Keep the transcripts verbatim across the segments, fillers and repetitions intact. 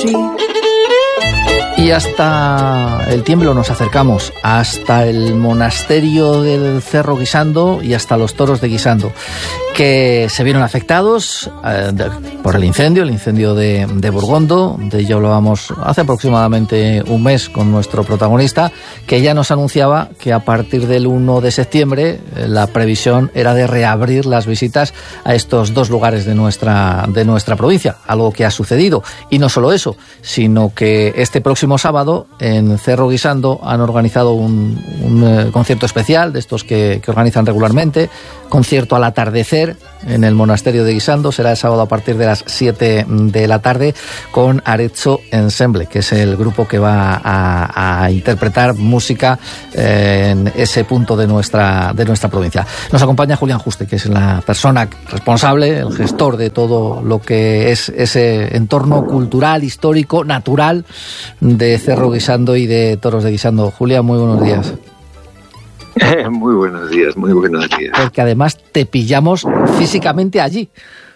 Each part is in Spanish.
Y hasta el Tiemblo nos acercamos, hasta el monasterio del Cerro Guisando y hasta los toros de Guisando, que se vieron afectados eh, de, por el incendio, el incendio de, de Burgondo. De ello hablábamos hace aproximadamente un mes con nuestro protagonista, que ya nos anunciaba que a partir del uno de septiembre eh, la previsión era de reabrir las visitas a estos dos lugares de nuestra, de nuestra provincia, algo que ha sucedido. Y no solo eso, sino que este próximo sábado en Cerro Guisando han organizado un, un eh, concierto especial de estos que, que organizan regularmente, concierto al atardecer en el monasterio de Guisando. Será el sábado a partir de las siete de la tarde con Arezzo Ensemble, que es el grupo que va a, a interpretar música eh, en ese punto de nuestra, de nuestra provincia. Nos acompaña Julián Juste, que es la persona responsable, el gestor de todo lo que es ese entorno cultural, histórico, natural de Cerro Guisando y de Toros de Guisando. Julián, muy buenos días. Muy buenos días, muy buenos días. Porque además te pillamos físicamente allí.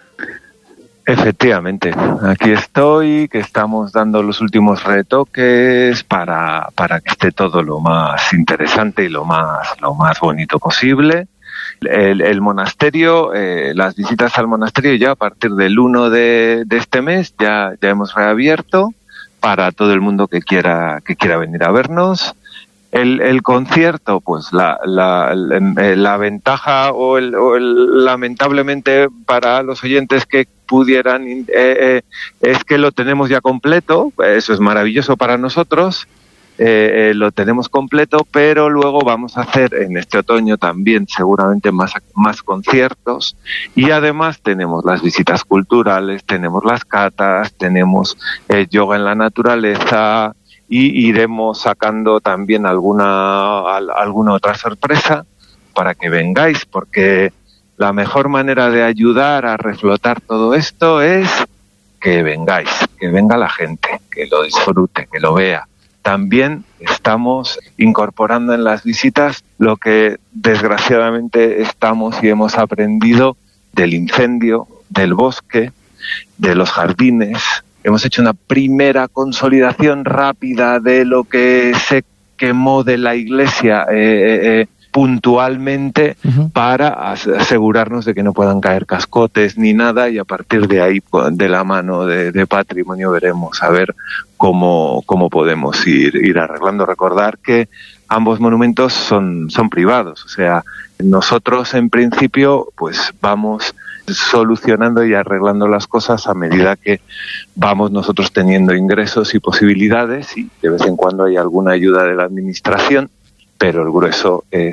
Efectivamente, aquí estoy, que estamos dando los últimos retoques para, para que esté todo lo más interesante y lo más, lo más bonito posible. El, el monasterio, eh, las visitas al monasterio ya a partir del uno de, de este mes ya, ya hemos reabierto para todo el mundo que quiera, que quiera venir a vernos. El, el concierto, pues la, la, la, la ventaja o, el, o el, lamentablemente para los oyentes que pudieran, eh, eh, es que lo tenemos ya completo. Eso es maravilloso para nosotros, eh, eh, lo tenemos completo, pero luego vamos a hacer en este otoño también seguramente más, más conciertos, y además tenemos las visitas culturales, tenemos las catas, tenemos eh, yoga en la naturaleza, y iremos sacando también alguna alguna otra sorpresa para que vengáis, porque la mejor manera de ayudar a reflotar todo esto es que vengáis, que venga la gente, que lo disfrute, que lo vea. También estamos incorporando en las visitas lo que desgraciadamente estamos y hemos aprendido del incendio, del bosque, de los jardines. Hemos hecho una primera consolidación rápida de lo que se quemó de la iglesia eh, eh, puntualmente, uh-huh, para asegurarnos de que no puedan caer cascotes ni nada, y a partir de ahí, de la mano de, de Patrimonio, veremos a ver cómo, cómo podemos ir, ir arreglando. Recordar que ambos monumentos son, son privados, o sea, nosotros en principio pues vamos solucionando y arreglando las cosas a medida que vamos nosotros teniendo ingresos y posibilidades, y de vez en cuando hay alguna ayuda de la administración, pero el grueso es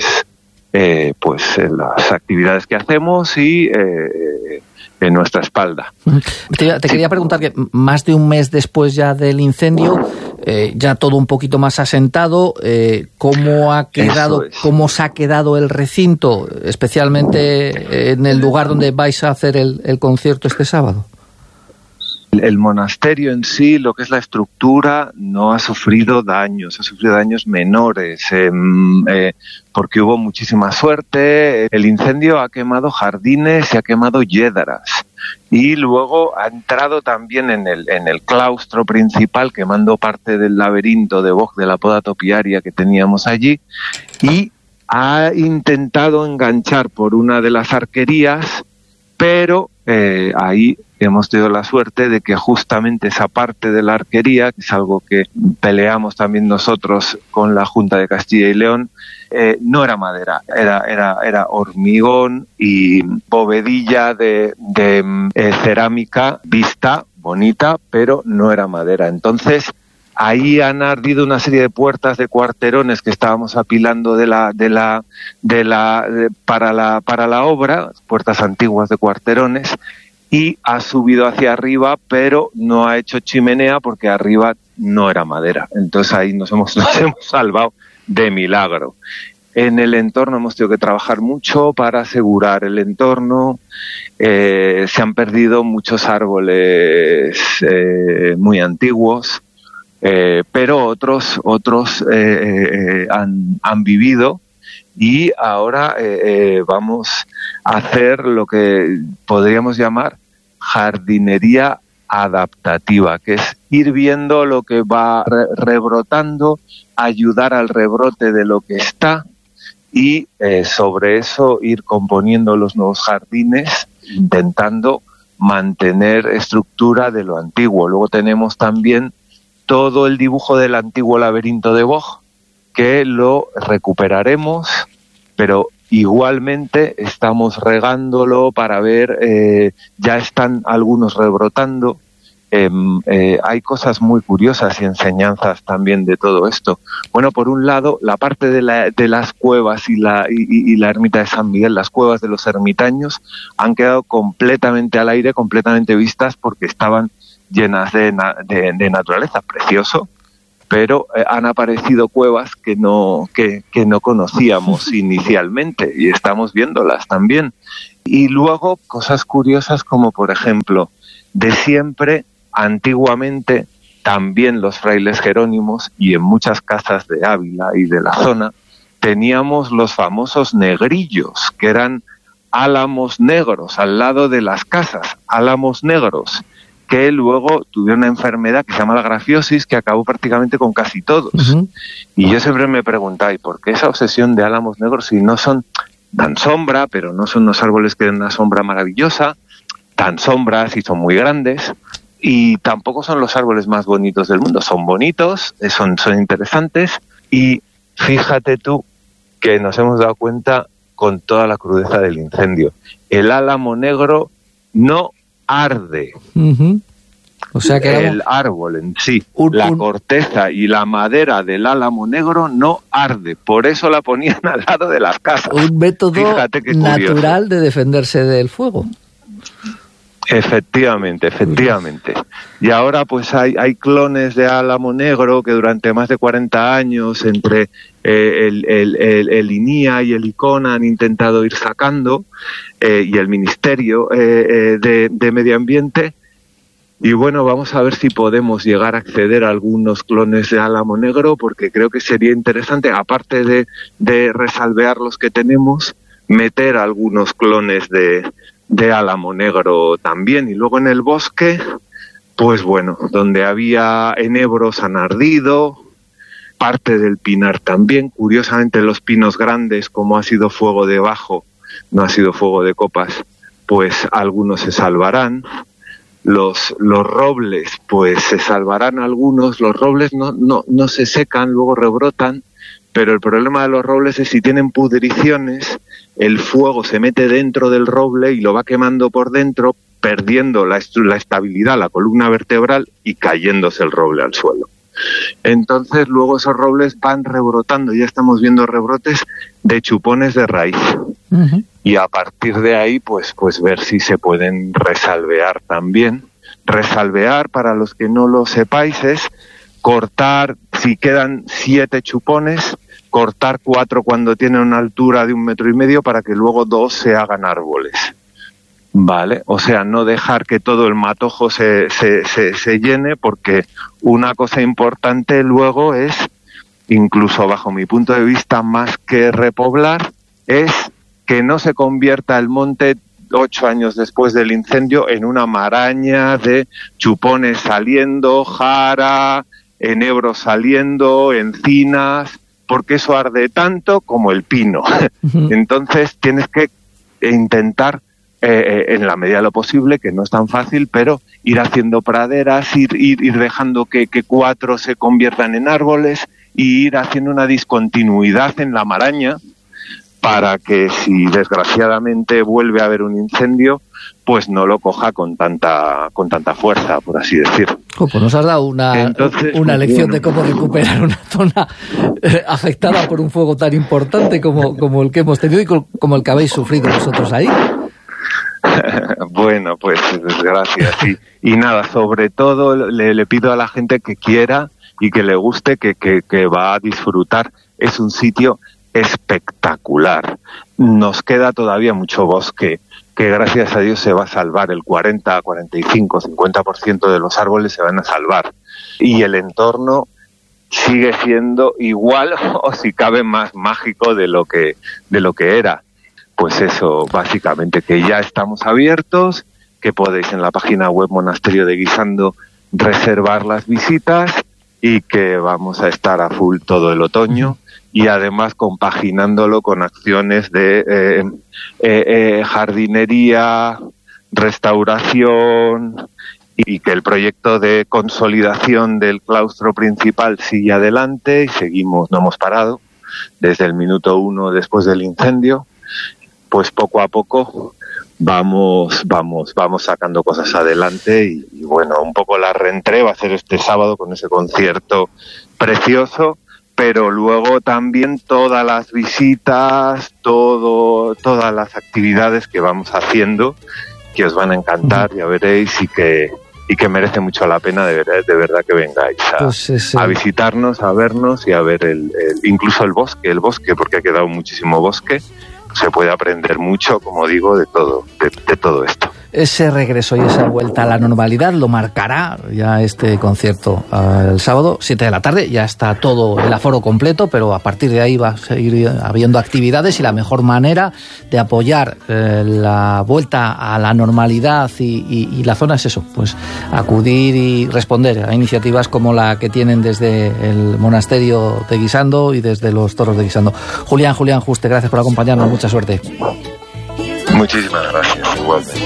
eh, pues las actividades que hacemos y eh, en nuestra espalda. Te, te quería preguntar que más de un mes después ya del incendio, eh, ya todo un poquito más asentado, eh, ¿cómo ha quedado, es. cómo se ha quedado el recinto, especialmente en el lugar donde vais a hacer el, el concierto este sábado? El monasterio en sí, lo que es la estructura, no ha sufrido daños, ha sufrido daños menores, eh, eh, porque hubo muchísima suerte. El incendio ha quemado jardines y ha quemado yédaras, y luego ha entrado también en el, en el claustro principal, quemando parte del laberinto de boj de la poda topiaria que teníamos allí, y ha intentado enganchar por una de las arquerías, pero eh, ahí hemos tenido la suerte de que justamente esa parte de la arquería, que es algo que peleamos también nosotros con la Junta de Castilla y León, eh, no era madera, era, era, era hormigón y bovedilla de, de eh, cerámica vista, bonita, pero no era madera. Entonces, ahí han ardido una serie de puertas de cuarterones que estábamos apilando de la, de la, de la, de, para la, para la obra, puertas antiguas de cuarterones, y ha subido hacia arriba, pero no ha hecho chimenea porque arriba no era madera. Entonces ahí nos hemos, nos hemos salvado de milagro. En el entorno hemos tenido que trabajar mucho para asegurar el entorno. Eh, se han perdido muchos árboles eh, muy antiguos, eh, pero otros otros eh, eh, han, han vivido. Y ahora eh, eh, vamos a hacer lo que podríamos llamar jardinería adaptativa, que es ir viendo lo que va re- rebrotando, ayudar al rebrote de lo que está y eh, sobre eso ir componiendo los nuevos jardines, intentando mantener estructura de lo antiguo. Luego tenemos también todo el dibujo del antiguo laberinto de Vogt, que lo recuperaremos, pero igualmente estamos regándolo para ver, eh, ya están algunos rebrotando. Eh, eh, hay cosas muy curiosas y enseñanzas también de todo esto. Bueno, por un lado, la parte de, la, de las cuevas y la, y, y la ermita de San Miguel, las cuevas de los ermitaños, han quedado completamente al aire, completamente vistas, porque estaban llenas de, de, de naturaleza, precioso, pero eh, han aparecido cuevas que no, que, que no conocíamos inicialmente y estamos viéndolas también. Y luego cosas curiosas como, por ejemplo, de siempre, antiguamente, también los frailes jerónimos y en muchas casas de Ávila y de la zona, teníamos los famosos negrillos, que eran álamos negros al lado de las casas, álamos negros, que luego tuvieron una enfermedad que se llama la grafiosis, que acabó prácticamente con casi todos. Uh-huh. Y yo siempre me preguntaba, ¿y por qué esa obsesión de álamos negros si no son tan sombra, pero no son unos árboles que den una sombra maravillosa, tan sombras y son muy grandes, y tampoco son los árboles más bonitos del mundo? Son bonitos, son, son interesantes, y fíjate tú que nos hemos dado cuenta con toda la crudeza del incendio. El álamo negro no arde. Uh-huh. O sea que el árbol en sí, un, la un... corteza y la madera del álamo negro no arde, por eso la ponían al lado de las casas. Un método natural de defenderse del fuego. Efectivamente, efectivamente. Y ahora pues hay, hay clones de álamo negro que durante más de cuarenta años entre eh, el, el, el, el I N I A y el ICONA han intentado ir sacando, eh, y el Ministerio eh, eh, de, de Medio Ambiente. Y bueno, vamos a ver si podemos llegar a acceder a algunos clones de álamo negro, porque creo que sería interesante, aparte de, de resalvear los que tenemos, meter algunos clones de de álamo negro también. Y luego en el bosque, pues bueno, donde había enebros han ardido, parte del pinar también. Curiosamente los pinos grandes, como ha sido fuego de bajo, no ha sido fuego de copas, pues algunos se salvarán. Los, los robles, pues se salvarán algunos. Los robles no, no, no se secan, luego rebrotan, pero el problema de los robles es si tienen pudriciones, el fuego se mete dentro del roble y lo va quemando por dentro, perdiendo la, la estabilidad, la columna vertebral, y cayéndose el roble al suelo. Entonces luego esos robles van rebrotando, ya estamos viendo rebrotes de chupones de raíz. Uh-huh. Y a partir de ahí, pues, pues ver si se pueden resalvear también. Resalvear, para los que no lo sepáis, es cortar, si quedan siete chupones, cortar cuatro cuando tienen una altura de un metro y medio para que luego dos se hagan árboles. Vale, o sea, no dejar que todo el matojo se, se, se, se llene, porque una cosa importante luego es, incluso bajo mi punto de vista, más que repoblar, es que no se convierta el monte ocho años después del incendio en una maraña de chupones saliendo, jara, enebros saliendo, encinas, porque eso arde tanto como el pino. Uh-huh. Entonces tienes que intentar, eh, en la medida de lo posible, que no es tan fácil, pero ir haciendo praderas, ir, ir, ir dejando que, que cuatro se conviertan en árboles, y ir haciendo una discontinuidad en la maraña, para que si desgraciadamente vuelve a haber un incendio, pues no lo coja con tanta con tanta fuerza, por así decir. Oh, pues nos has dado una, Entonces, una lección bueno. de cómo recuperar una zona eh, afectada por un fuego tan importante como, como el que hemos tenido y como el que habéis sufrido vosotros ahí. Bueno, pues gracias. Y, y nada, sobre todo le, le pido a la gente que quiera y que le guste, que, que, que va a disfrutar. Es un sitio espectacular. Nos queda todavía mucho bosque, que gracias a Dios se va a salvar. El cuarenta, cuarenta y cinco, cincuenta por ciento de los árboles se van a salvar. Y el entorno sigue siendo igual, o si cabe más mágico de lo que, de lo que era. Pues eso, básicamente, que ya estamos abiertos, que podéis en la página web Monasterio de Guisando reservar las visitas y que vamos a estar a full todo el otoño y además compaginándolo con acciones de eh, eh, eh, jardinería, restauración y que el proyecto de consolidación del claustro principal sigue adelante y seguimos, no hemos parado desde el minuto uno después del incendio, pues poco a poco vamos vamos vamos sacando cosas adelante y, y bueno, un poco la reentré va a ser este sábado con ese concierto precioso, pero luego también todas las visitas, todo todas las actividades que vamos haciendo que os van a encantar, ya veréis, y que y que merece mucho la pena de verdad, de verdad que vengáis a, pues ese... a visitarnos, a vernos y a ver el, el incluso el bosque, el bosque, porque ha quedado muchísimo bosque. Se puede aprender mucho, como digo, de todo, de, de todo esto. Ese regreso y esa vuelta a la normalidad lo marcará ya este concierto uh, el sábado, siete de la tarde, ya está todo el aforo completo, pero a partir de ahí va a seguir habiendo actividades y la mejor manera de apoyar eh, la vuelta a la normalidad y, y, y la zona es eso, pues acudir y responder a iniciativas como la que tienen desde el Monasterio de Guisando y desde los Toros de Guisando. Julián, Julián Juste, gracias por acompañarnos, mucha suerte. Muchísimas gracias, igualmente.